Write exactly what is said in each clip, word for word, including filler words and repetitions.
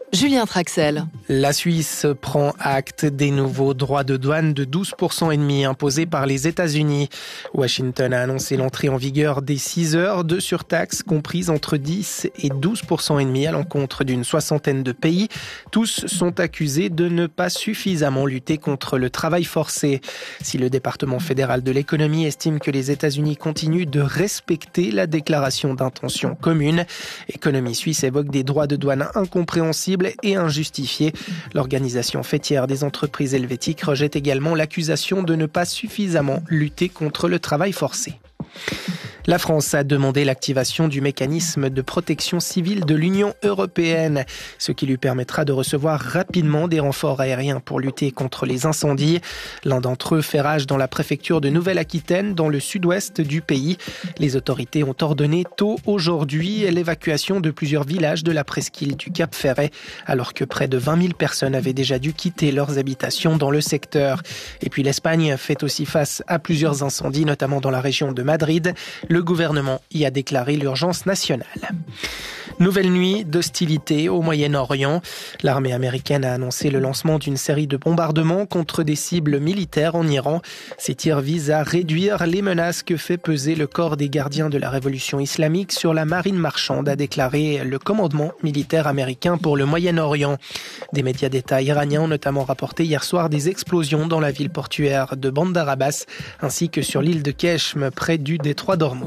Julien Traxel. La Suisse prend acte des nouveaux droits de douane de douze pour cent et demi imposés par les États-Unis. Washington a annoncé l'entrée en vigueur des six heures de surtaxe comprises entre dix et douze pour cent et demi à l'encontre d'une soixantaine de pays. Tous sont accusés de ne pas suffisamment lutter contre le travail forcé. Si le département fédéral de l'économie estime que les États-Unis continuent de respecter la déclaration d'intention commune, Économie Suisse évoque des droits de douane incompréhensibles et injustifiés. L'organisation fêtière des entreprises helvétiques rejette également l'accusation de ne pas suffisamment lutter contre le travail forcé. La France a demandé l'activation du mécanisme de protection civile de l'Union européenne, ce qui lui permettra de recevoir rapidement des renforts aériens pour lutter contre les incendies. L'un d'entre eux fait rage dans la préfecture de Nouvelle-Aquitaine, dans le sud-ouest du pays. Les autorités ont ordonné tôt aujourd'hui l'évacuation de plusieurs villages de la presqu'île du Cap Ferret, alors que près de vingt mille personnes avaient déjà dû quitter leurs habitations dans le secteur. Et puis l'Espagne fait aussi face à plusieurs incendies, notamment dans la région de Madrid. Le gouvernement y a déclaré l'urgence nationale. Nouvelle nuit d'hostilité au Moyen-Orient. L'armée américaine a annoncé le lancement d'une série de bombardements contre des cibles militaires en Iran. Ces tirs visent à réduire les menaces que fait peser le corps des gardiens de la révolution islamique sur la marine marchande, a déclaré le commandement militaire américain pour le Moyen-Orient. Des médias d'État iraniens ont notamment rapporté hier soir des explosions dans la ville portuaire de Bandar Abbas, ainsi que sur l'île de Keshm, près du détroit d'Ormuz.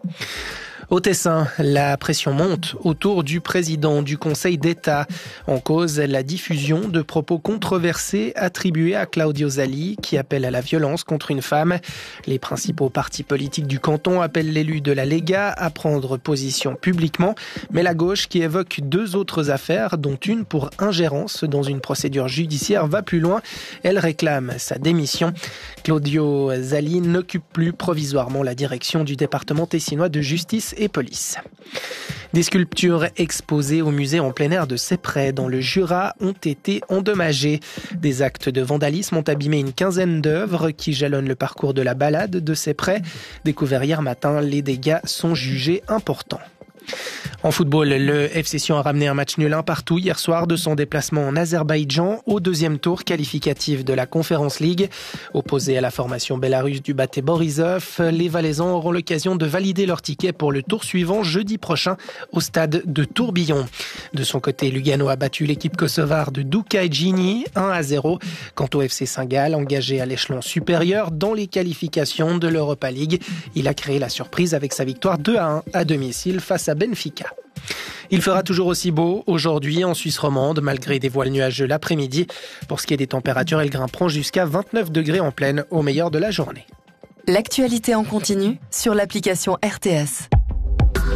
Au Tessin, la pression monte autour du président du Conseil d'État. En cause, la diffusion de propos controversés attribués à Claudio Zali, qui appelle à la violence contre une femme. Les principaux partis politiques du canton appellent l'élu de la Lega à prendre position publiquement. Mais la gauche, qui évoque deux autres affaires, dont une pour ingérence dans une procédure judiciaire, va plus loin. Elle réclame sa démission. Claudio Zali n'occupe plus provisoirement la direction du département tessinois de justice et police. Des sculptures exposées au musée en plein air de Sepprey dans le Jura ont été endommagées. Des actes de vandalisme ont abîmé une quinzaine d'œuvres qui jalonnent le parcours de la balade de Sepprey. Découvert hier matin, les dégâts sont jugés importants. En football, le F C Sion a ramené un match nul un partout hier soir de son déplacement en Azerbaïdjan au deuxième tour qualificatif de la Conference League. Opposés à la formation bélarusse du Bate Borisov, les Valaisans auront l'occasion de valider leur ticket pour le tour suivant jeudi prochain au stade de Tourbillon. De son côté, Lugano a battu l'équipe kosovare de Duka Gini un à zéro. Quant au F C Saint-Gall, engagé à l'échelon supérieur dans les qualifications de l'Europa League, il a créé la surprise avec sa victoire deux à un à domicile face à Benfica. Il fera toujours aussi beau aujourd'hui en Suisse romande, malgré des voiles nuageux l'après-midi. Pour ce qui est des températures, elles grimperont jusqu'à vingt-neuf degrés en pleine au meilleur de la journée. L'actualité en continu sur l'application R T S.